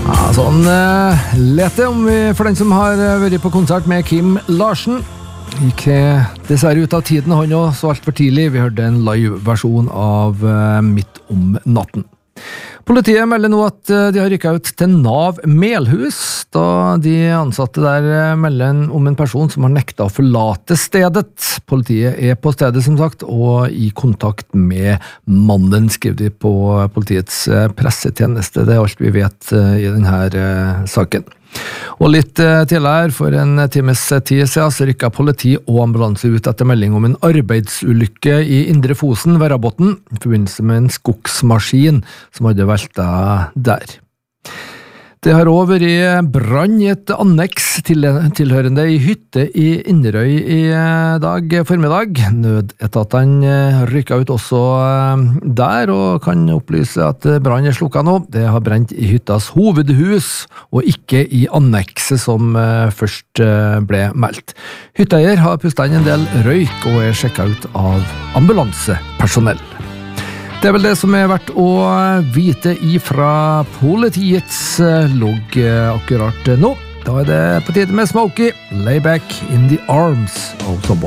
Sånn lett det for den som har vært på konsert med Kim Larsen. Gikk dessverre ut av tiden han og så alt for tidlig. Vi hørte en live-versjon av Midt om natten. Politiet melder nå at de har rykket ut til Nav Melhus, da de ansatte der melder om en person som har nektet å forlate stedet. Politiet på stedet som sagt, og i kontakt med mannen, skriver de på politiets pressetjeneste. Det alt vi vet i denne saken. Og litt tidligere, for en times tid siden, så rykket politi og ambulanse ut etter melding om en arbeidsulykke i Indre Fosen ved Rabotten, i forbindelse med en skogsmaskin som hadde veltet der. Det har også vært brann i et anneks tilhørende i hytte i Inderøy i dag formiddag. Nødetatene rykket ut også der, og kan opplyse at brann slukket nå. Det har brent i hyttas hovedhus, og ikke i annekset som først ble meldt. Hytteeier har pustet inn en del røyk, og sjekket ut av ambulansepersonell. Det vel det som verdt å vite ifra politiets logg akkurat nå. Da det på tide med Smokey, Lay Back in the Arms of Someone.